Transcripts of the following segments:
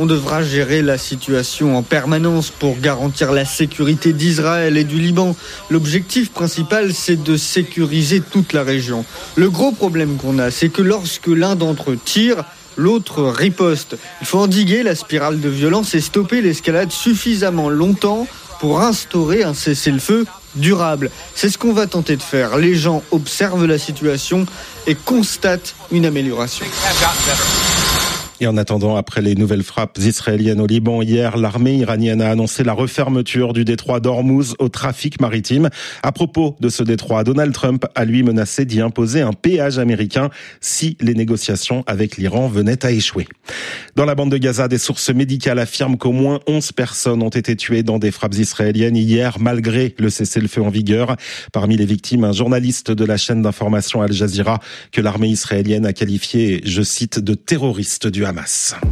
On devra gérer la situation en permanence pour garantir la sécurité d'Israël et du Liban. L'objectif principal, c'est de sécuriser toute la région. Le gros problème qu'on a, c'est que lorsque l'un d'entre eux tire, l'autre riposte. Il faut endiguer la spirale de violence et stopper l'escalade suffisamment longtemps pour instaurer un cessez-le-feu durable. C'est ce qu'on va tenter de faire. Les gens observent la situation et constatent une amélioration. Et en attendant, après les nouvelles frappes israéliennes au Liban hier, l'armée iranienne a annoncé la refermeture du détroit d'Ormuz au trafic maritime. À propos de ce détroit, Donald Trump a lui menacé d'y imposer un péage américain si les négociations avec l'Iran venaient à échouer. Dans la bande de Gaza, des sources médicales affirment qu'au moins 11 personnes ont été tuées dans des frappes israéliennes hier, malgré le cessez-le-feu en vigueur. Parmi les victimes, un journaliste de la chaîne d'information Al Jazeera que l'armée israélienne a qualifié, je cite, de terroriste du Hamas.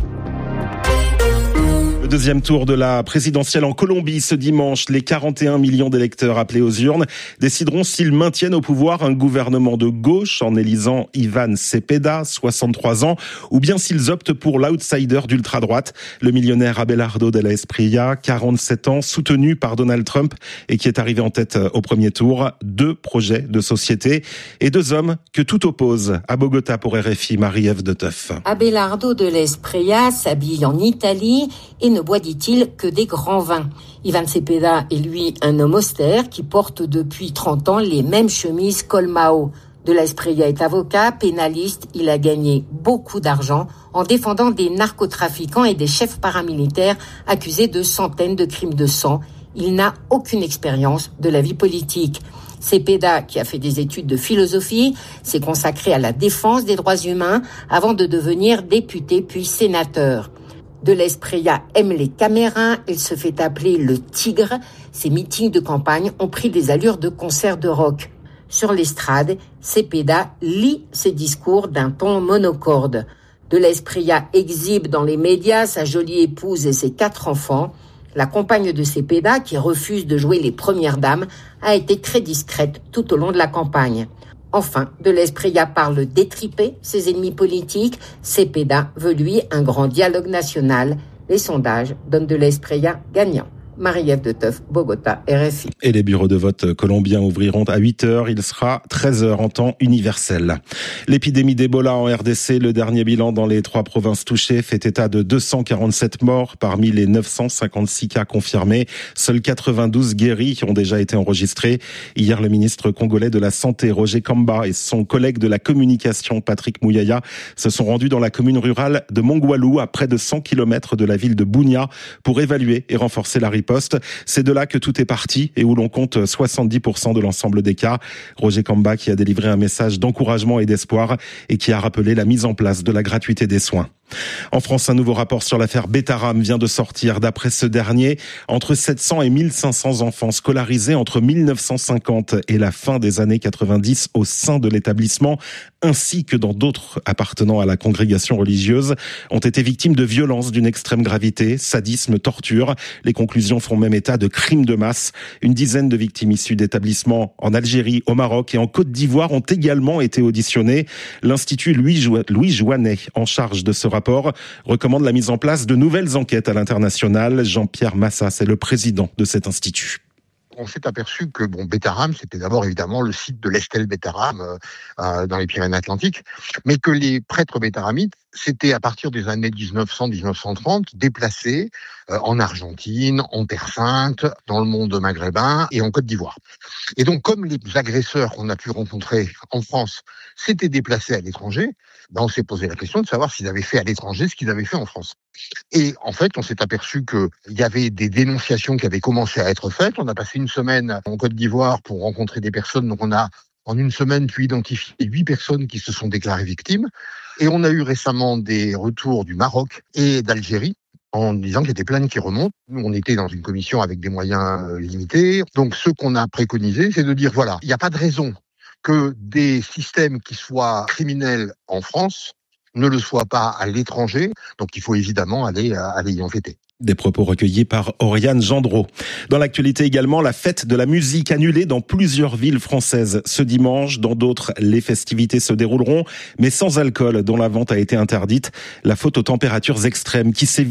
Le deuxième tour de la présidentielle en Colombie ce dimanche, les 41 millions d'électeurs appelés aux urnes décideront s'ils maintiennent au pouvoir un gouvernement de gauche en élisant Iván Cepeda, 63 ans, ou bien s'ils optent pour l'outsider d'ultra-droite, le millionnaire Abelardo de la Espriella, 47 ans, soutenu par Donald Trump et qui est arrivé en tête au premier tour. 2 projets de société et 2 hommes que tout oppose. À Bogota pour RFI, Marie-Ève de Teuf. Abelardo de la Espriella s'habille en Italie et ne boit, dit-il, que des grands vins. Iván Cepeda est lui un homme austère qui porte depuis 30 ans les mêmes chemises Colmao. De la Espriella est avocat, pénaliste. Il a gagné beaucoup d'argent en défendant des narcotrafiquants et des chefs paramilitaires accusés de centaines de crimes de sang. Il n'a aucune expérience de la vie politique. Cepeda, qui a fait des études de philosophie, s'est consacré à la défense des droits humains avant de devenir député puis sénateur. De la Espriella aime les caméras, il se fait appeler le tigre. Ses meetings de campagne ont pris des allures de concert de rock. Sur l'estrade, Cepeda lit ses discours d'un ton monocorde. De la Espriella exhibe dans les médias sa jolie épouse et ses 4 enfants. La compagne de Cepeda, qui refuse de jouer les premières dames, a été très discrète tout au long de la campagne. Enfin, de la Espriella parle d'étriper ses ennemis politiques. Cepeda veut, lui, un grand dialogue national. Les sondages donnent de la Espriella gagnant. Marie-Ève de Teuf, Bogota, RFI. Et les bureaux de vote colombiens ouvriront à 8h. Il sera 13h en temps universel. L'épidémie d'Ebola en RDC, le dernier bilan dans les 3 provinces touchées, fait état de 247 morts parmi les 956 cas confirmés. Seuls 92 guéris ont déjà été enregistrés. Hier, le ministre congolais de la Santé, Roger Kamba, et son collègue de la communication, Patrick Mouyaya, se sont rendus dans la commune rurale de Mongwalou, à près de 100 km de la ville de Bunia, pour évaluer et renforcer la riposte. C'est de là que tout est parti et où l'on compte 70% de l'ensemble des cas. Roger Kamba qui a délivré un message d'encouragement et d'espoir et qui a rappelé la mise en place de la gratuité des soins. En France, un nouveau rapport sur l'affaire Betaram vient de sortir. D'après ce dernier, entre 700 et 1500 enfants scolarisés entre 1950 et la fin des années 90 au sein de l'établissement, ainsi que dans d'autres appartenant à la congrégation religieuse, ont été victimes de violences d'une extrême gravité, sadisme, torture. Les conclusions font même état de crimes de masse. Une dizaine de victimes issues d'établissements en Algérie, au Maroc et en Côte d'Ivoire ont également été auditionnées. L'Institut Louis Jouanet, en charge de ce rapport, recommande la mise en place de nouvelles enquêtes à l'international. Jean-Pierre Massas est le président de cet institut. On s'est aperçu que Betaram, c'était d'abord évidemment le site de l'Estel Betaram dans les Pyrénées-Atlantiques, mais que les prêtres bétaramites, c'était à partir des années 1900-1930 déplacés en Argentine, en Terre Sainte, dans le monde maghrébin et en Côte d'Ivoire. Et donc, comme les agresseurs qu'on a pu rencontrer en France s'étaient déplacés à l'étranger, on s'est posé la question de savoir s'ils avaient fait à l'étranger ce qu'ils avaient fait en France. Et en fait, on s'est aperçu qu'il y avait des dénonciations qui avaient commencé à être faites. On a passé une semaine en Côte d'Ivoire pour rencontrer des personnes. Donc on a, en une semaine, pu identifier 8 personnes qui se sont déclarées victimes. Et on a eu récemment des retours du Maroc et d'Algérie en disant qu'il y a des plaintes qui remontent. Nous, on était dans une commission avec des moyens limités. Donc ce qu'on a préconisé, c'est de dire, voilà, il n'y a pas de raison que des systèmes qui soient criminels en France ne le soient pas à l'étranger. Donc il faut évidemment aller y enquêter. Des propos recueillis par Oriane Gendreau. Dans l'actualité également, la fête de la musique annulée dans plusieurs villes françaises ce dimanche. Dans d'autres, les festivités se dérouleront, mais sans alcool, dont la vente a été interdite. La faute aux températures extrêmes qui sévissent